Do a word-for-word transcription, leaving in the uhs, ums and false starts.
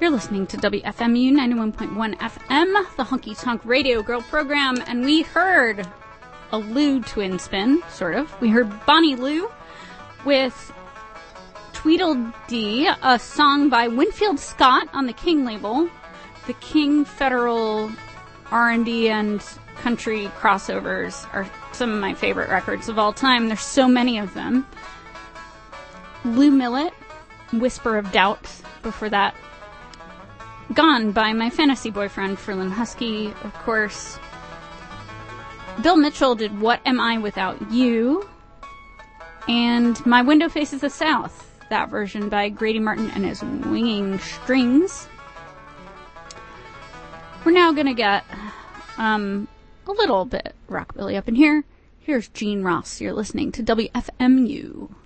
You're listening to W F M U ninety-one point one F M, the Honky Tonk Radio Girl program, and we heard a Lou twin spin, sort of. We heard Bonnie Lou with Tweedledee, a song by Winfield Scott on the King label. The King Federal R and B and country crossovers are some of my favorite records of all time. There's so many of them. Lou Millett, Whisper of Doubt. Before that, Gone by My Fantasy Boyfriend, Ferlin Husky, of course. Bill Mitchell did What Am I Without You? And My Window Faces the South, that version by Grady Martin and his Winging Strings. We're now going to get um, a little bit rockabilly up in here. Here's Gene Ross. You're listening to W F M U.